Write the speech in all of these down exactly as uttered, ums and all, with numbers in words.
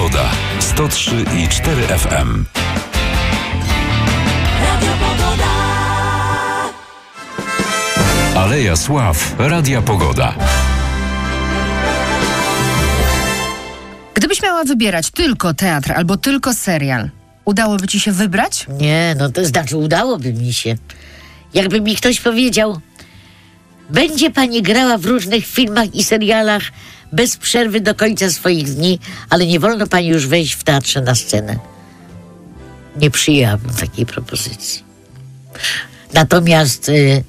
Pogoda. sto trzy i cztery F M. Aleja Sław. Radia Pogoda. Gdybyś miała wybierać tylko teatr albo tylko serial, udałoby ci się wybrać? Nie, no to znaczy udałoby mi się. Jakby mi ktoś powiedział, będzie pani grała w różnych filmach i serialach bez przerwy do końca swoich dni, ale nie wolno pani już wejść w teatrze na scenę. Nie przyjęłabym takiej propozycji. Natomiast y,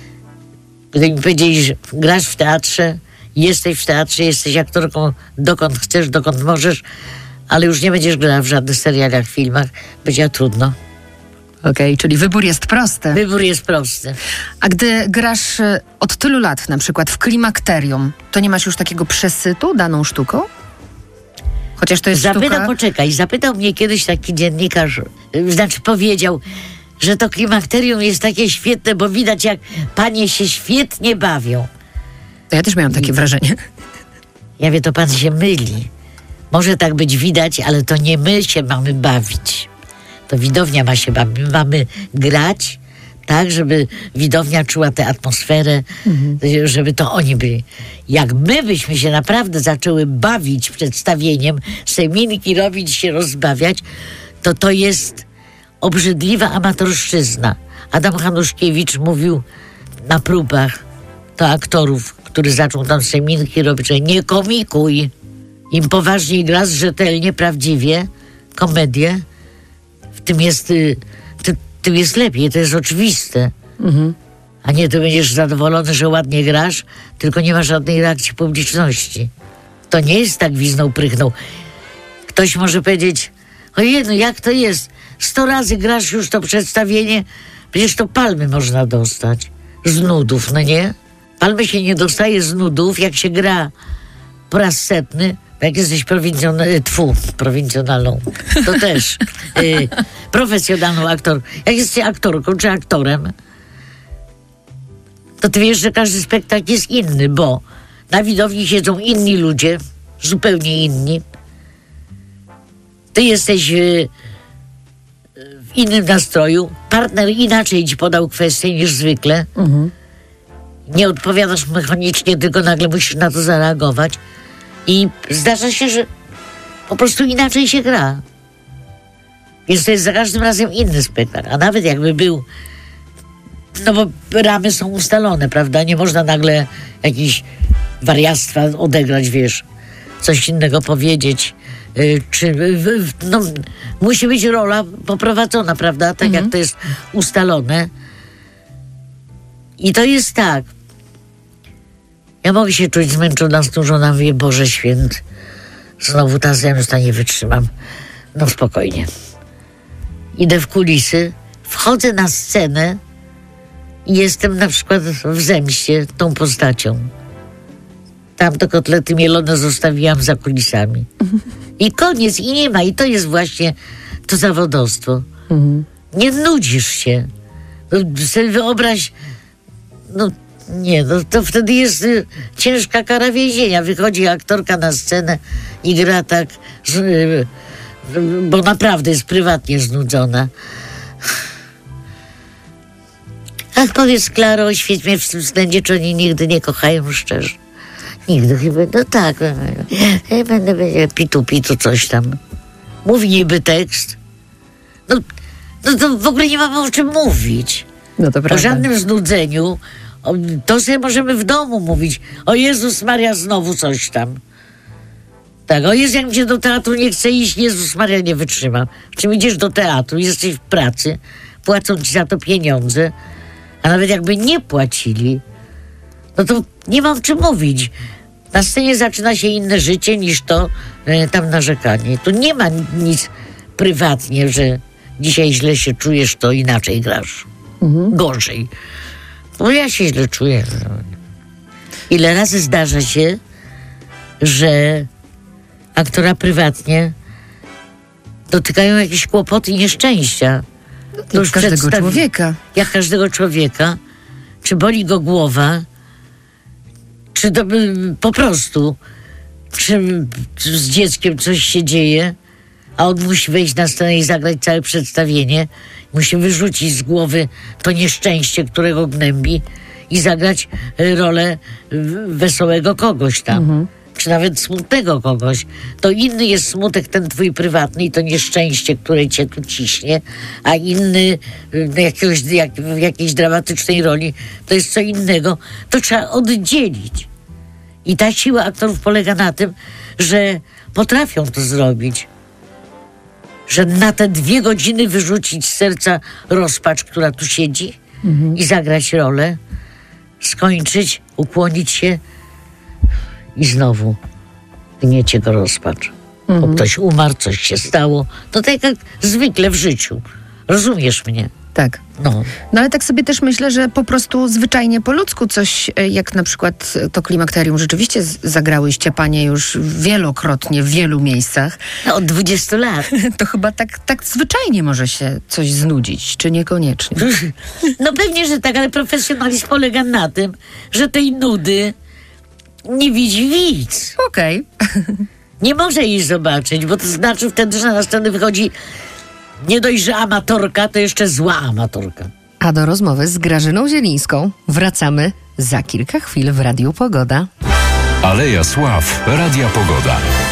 gdy mi powiedzieli, że grasz w teatrze, jesteś w teatrze, jesteś aktorką dokąd chcesz, dokąd możesz, ale już nie będziesz grała w żadnych serialach, filmach, będzie trudno. Okej, okay, czyli wybór jest prosty. Wybór jest prosty. A gdy grasz od tylu lat, na przykład w klimakterium, to nie masz już takiego przesytu daną sztuką? Chociaż to jest Zapyta, sztuka... Poczekaj, zapytał mnie kiedyś taki dziennikarz, znaczy powiedział, że to klimakterium jest takie świetne, bo widać, jak panie się świetnie bawią. To ja też miałam takie wrażenie. Ja wiem, to pan się myli. Może tak być widać, ale to nie my się mamy bawić. To widownia ma się bawić. My mamy grać tak, żeby widownia czuła tę atmosferę, mhm. żeby to oni byli. Jak my byśmy się naprawdę zaczęły bawić przedstawieniem, seminki robić, się rozbawiać, to to jest obrzydliwa amatorszczyzna. Adam Hanuszkiewicz mówił na próbach do aktorów, który zaczął tam seminki robić, że nie komikuj. Im poważniej gra, rzetelnie, prawdziwie, komedię, w tym jest, ty, tym jest lepiej, to jest oczywiste. Mhm. A nie, ty będziesz zadowolony, że ładnie grasz, tylko nie ma żadnej reakcji publiczności. To nie jest tak gwizdnął, prychnął. Ktoś może powiedzieć, ojej, no jak to jest? Sto razy grasz już to przedstawienie, przecież to palmy można dostać. Z nudów, no nie? Palmy się nie dostaje z nudów, jak się gra po raz setny, jak jesteś prowincjonalną, tfu, prowincjonalną, to też y, profesjonalną aktor. Jak jesteś aktorką czy aktorem, to ty wiesz, że każdy spektakl jest inny, bo na widowni siedzą inni ludzie, zupełnie inni. Ty jesteś y, w innym nastroju, partner inaczej ci podał kwestię niż zwykle. Mhm. Nie odpowiadasz mechanicznie, tylko nagle musisz na to zareagować. I zdarza się, że po prostu inaczej się gra. Więc to jest za każdym razem inny spektakl. A nawet jakby był... No bo ramy są ustalone, prawda? Nie można nagle jakiś wariactwa odegrać, wiesz, coś innego powiedzieć. Yy, czy, yy, no, musi być rola poprowadzona, prawda? Tak mhm. jak to jest ustalone. I to jest tak. Ja mogę się czuć zmęczona, znużona, mówię, Boże Święty, znowu ta zemsta, nie wytrzymam. No spokojnie. Idę w kulisy, wchodzę na scenę i jestem na przykład w zemście tą postacią. Tam to kotlety mielone zostawiłam za kulisami. I koniec, i nie ma. I to jest właśnie to zawodowstwo. Mhm. Nie nudzisz się. No, sobie wyobraź, no nie, no to wtedy jest y, ciężka kara więzienia. Wychodzi aktorka na scenę i gra tak, y, y, bo naprawdę jest prywatnie znudzona. Ach, powiedz, Klaro, oświeć mnie w tym względzie, czy oni nigdy nie kochają szczerze. Nigdy chyba, no tak. Ja będę, będę pitu, pitu, coś tam. Mówi niby tekst. No, no to w ogóle nie mamy o czym mówić. No to prawda. O żadnym znudzeniu. O, to sobie możemy w domu mówić. O Jezus Maria, znowu coś tam. Tak, o Jezu, jak mi się do teatru nie chce iść, Jezus Maria, nie wytrzymam. Czym idziesz do teatru, jesteś w pracy, płacą ci za to pieniądze, a nawet jakby nie płacili, no to nie mam czym mówić. Na scenie zaczyna się inne życie niż to e, tam narzekanie. Tu nie ma nic prywatnie, że dzisiaj źle się czujesz, to inaczej grasz. Mhm. Gorzej. Bo ja się źle czuję. Ile razy zdarza się, że aktora prywatnie dotykają jakieś kłopoty i nieszczęścia. To już każdego przedstawi- człowieka. Jak każdego człowieka. Czy boli go głowa, czy to, po prostu, czy z dzieckiem coś się dzieje, a on musi wejść na scenę i zagrać całe przedstawienie, musi wyrzucić z głowy to nieszczęście, którego gnębi i zagrać rolę wesołego kogoś tam. Mhm. Czy nawet smutnego kogoś, to inny jest smutek ten twój prywatny i to nieszczęście, które cię tu ciśnie, a inny jakiegoś, jak, w jakiejś dramatycznej roli to jest co innego. To trzeba oddzielić. I ta siła aktorów polega na tym, że potrafią to zrobić. Że na te dwie godziny wyrzucić z serca rozpacz, która tu siedzi mhm. i zagrać rolę, skończyć, ukłonić się i znowu gniecie go rozpacz. Mhm. Bo ktoś umarł, coś się stało. To tak jak zwykle w życiu. Rozumiesz mnie? Tak. No. No ale tak sobie też myślę, że po prostu zwyczajnie po ludzku coś, jak na przykład to klimakterium, rzeczywiście z- zagrałyście panie już wielokrotnie w wielu miejscach. No, od dwudziestu lat. To chyba tak, tak zwyczajnie może się coś znudzić, czy niekoniecznie? No pewnie, że tak, ale profesjonalizm polega na tym, że tej nudy nie widzi widz. Okej. Okay. Nie może jej zobaczyć, bo to znaczy wtedy, że na scenę wychodzi nie dość, że amatorka, to jeszcze zła amatorka. A do rozmowy z Grażyną Zielińską wracamy za kilka chwil w Radiu Pogoda. Aleja Sław, Radia Pogoda.